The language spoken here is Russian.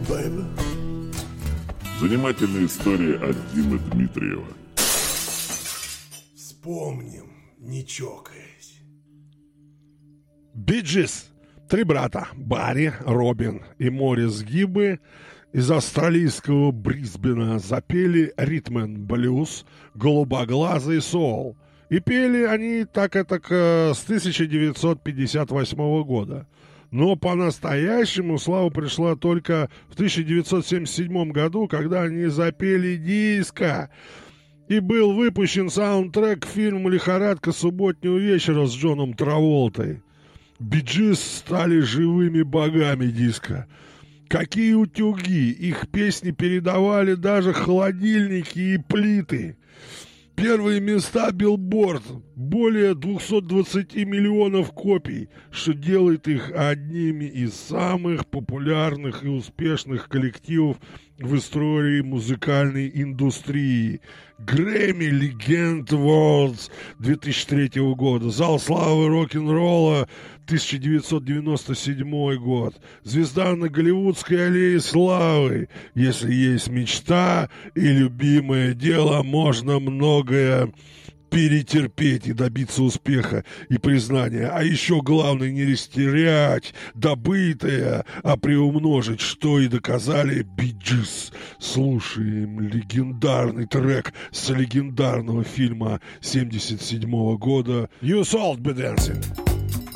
baby. Занимательные истории от Димы Дмитриева. Вспомним, не чокаясь. Bee Gees. Три брата. Барри, Робин и Морис Гиббы из австралийского Брисбена запели ритм-н-блюз «Голубоглазый соул». И пели они так с 1958 года. Но по-настоящему слава пришла только в 1977 году, когда они запели диско. И был выпущен саундтрек к фильму «Лихорадка субботнего вечера» с Джоном Траволтой. Bee Gees стали живыми богами диска. Какие утюги! Их песни передавали даже холодильники и плиты. Первые места Billboard, более 220 миллионов копий, что делает их одними из самых популярных и успешных коллективов в истории музыкальной индустрии. Grammy Legend Awards 2003 года, Зал славы рок-н-ролла 1997 год, звезда на Голливудской аллее славы. Если есть мечта и любимое дело, можно многое перетерпеть и добиться успеха и признания. А еще главное не растерять добытое, а приумножить, что и доказали Bee Gees. Слушаем легендарный трек с легендарного фильма 1977 года «You Should Be Dancing».